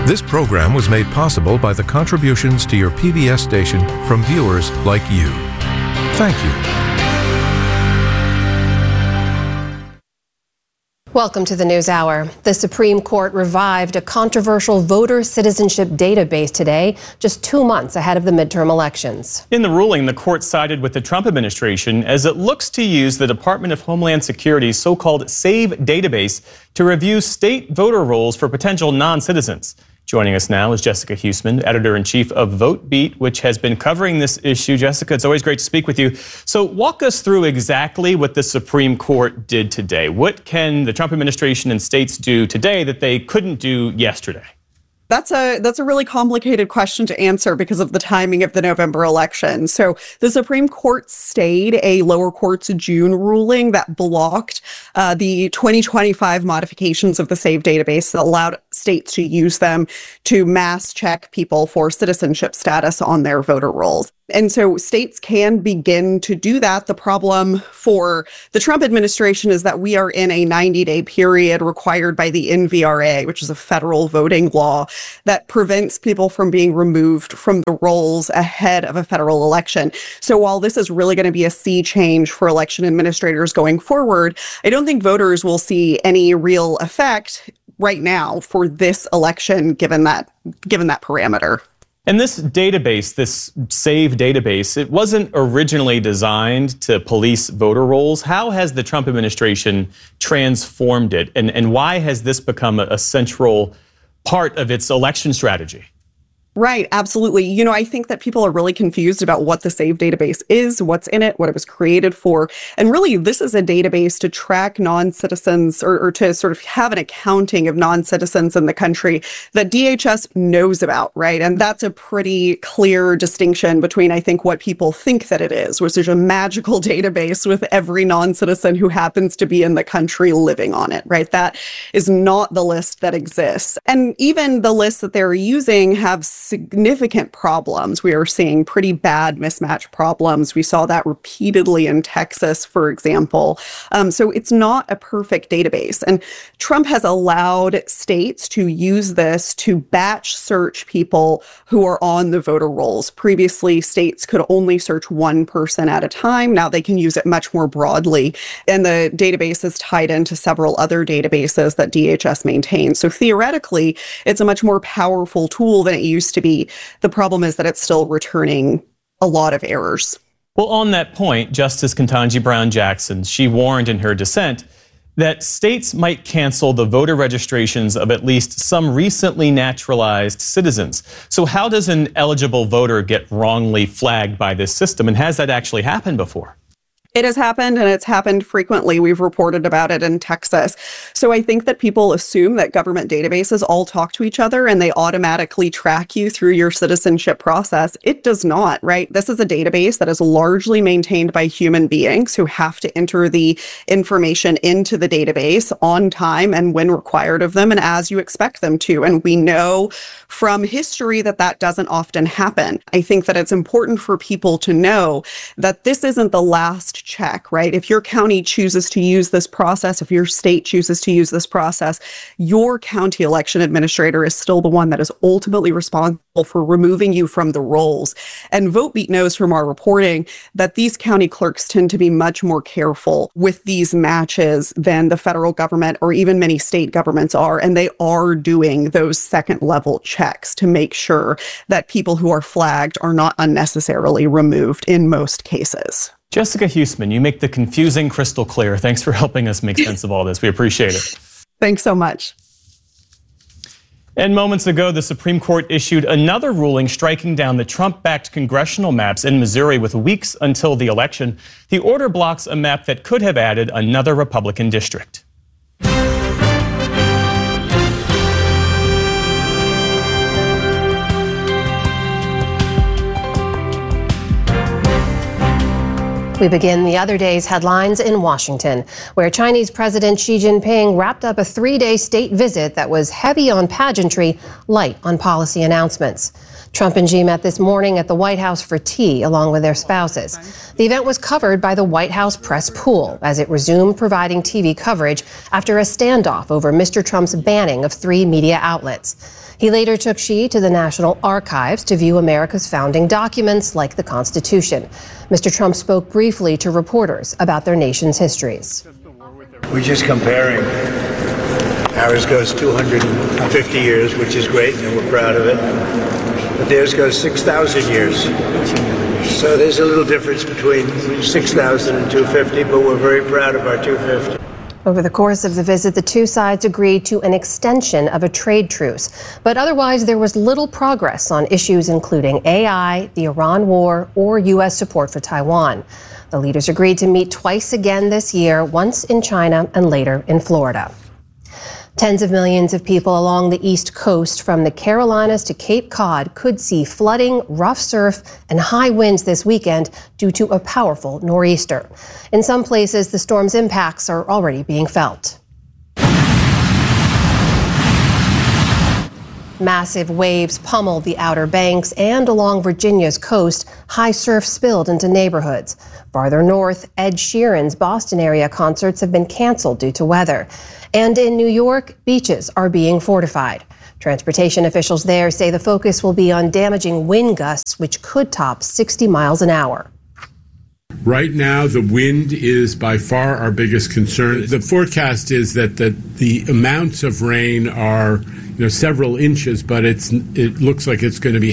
This program was made possible by the contributions to your PBS station from viewers like you. Thank you. Welcome to the News Hour. The Supreme Court revived a controversial voter citizenship database today, just 2 months ahead of the midterm elections. In the ruling, the court sided with the Trump administration as it looks to use the Department of Homeland Security's so-called SAVE database to review state voter rolls for potential non-citizens. Joining us now is Jessica Huseman, editor-in-chief of VoteBeat, which has been covering this issue. Jessica, it's always great to speak with you. So walk us through exactly what the Supreme Court did today. What can the Trump administration and states do today that they couldn't do yesterday? That's a really complicated question to answer because of the timing of the November election. So the Supreme Court stayed a lower court's June ruling that blocked the 2025 modifications of the SAVE database that allowed states to use them to mass check people for citizenship status on their voter rolls. And so states can begin to do that. The problem for the Trump administration is that we are in a 90-day period required by the NVRA, which is a federal voting law that prevents people from being removed from the rolls ahead of a federal election. So while this is really going to be a sea change for election administrators going forward, I don't think voters will see any real effect right now for this election, given that parameter. And this database, this SAVE database, it wasn't originally designed to police voter rolls. How has the Trump administration transformed it? And why has this become a central part of its election strategy? Right, absolutely. You know, I think that people are really confused about what the SAVE database is, what's in it, what it was created for. And really, this is a database to track non-citizens or to sort of have an accounting of non-citizens in the country that DHS knows about, right? And that's a pretty clear distinction between, I think, what people think that it is, which is a magical database with every non-citizen who happens to be in the country living on it, right? That is not the list that exists. And even the lists that they're using have significant problems. We are seeing pretty bad mismatch problems. We saw that repeatedly in Texas, for example. So it's not a perfect database. And Trump has allowed states to use this to batch search people who are on the voter rolls. Previously, states could only search one person at a time. Now they can use it much more broadly. And the database is tied into several other databases that DHS maintains. So theoretically, it's a much more powerful tool than it used to be. The problem is that it's still returning a lot of errors. Well, on that point, Justice Ketanji Brown Jackson, she warned in her dissent that states might cancel the voter registrations of at least some recently naturalized citizens. So how does an eligible voter get wrongly flagged by this system? And has that actually happened before? It has happened, and it's happened frequently. We've reported about it in Texas. So I think that people assume that government databases all talk to each other and they automatically track you through your citizenship process. It does not, right? This is a database that is largely maintained by human beings who have to enter the information into the database on time and when required of them and as you expect them to. And we know from history that that doesn't often happen. I think that it's important for people to know that this isn't the last check, right? If your county chooses to use this process, if your state chooses to use this process, your county election administrator is still the one that is ultimately responsible for removing you from the rolls. And VoteBeat knows from our reporting that these county clerks tend to be much more careful with these matches than the federal government or even many state governments are. And they are doing those second level checks to make sure that people who are flagged are not unnecessarily removed in most cases. Jessica Huseman, you make the confusing crystal clear. Thanks for helping us make sense of all this. We appreciate it. Thanks so much. And moments ago, the Supreme Court issued another ruling striking down the Trump-backed congressional maps in Missouri with weeks until the election. The order blocks a map that could have added another Republican district. We begin the other day's headlines in Washington, where Chinese President Xi Jinping wrapped up a 3-day state visit that was heavy on pageantry, light on policy announcements. Trump and Xi met this morning at the White House for tea, along with their spouses. The event was covered by the White House press pool as it resumed providing TV coverage after a standoff over Mr. Trump's banning of 3 media outlets. He later took Xi to the National Archives to view America's founding documents like the Constitution. Mr. Trump spoke briefly to reporters about their nation's histories. We're just comparing. Ours goes 250 years, which is great, and we're proud of it. But theirs goes 6,000 years. So there's a little difference between 6,000 and 250, but we're very proud of our 250. Over the course of the visit, the two sides agreed to an extension of a trade truce. But otherwise, there was little progress on issues including AI, the Iran war, or U.S. support for Taiwan. The leaders agreed to meet twice again this year, once in China and later in Florida. Tens of millions of people along the East Coast from the Carolinas to Cape Cod could see flooding, rough surf, and high winds this weekend due to a powerful nor'easter. In some places, the storm's impacts are already being felt. Massive waves pummeled the Outer Banks and along Virginia's coast. High surf spilled into neighborhoods. Farther north, Ed Sheeran's Boston area concerts have been canceled due to weather. And in New York, beaches are being fortified. Transportation officials there say the focus will be on damaging wind gusts, which could top 60 miles an hour. Right now, the wind is by far our biggest concern. The forecast is that the amounts of rain are several inches, but it looks like it's going to be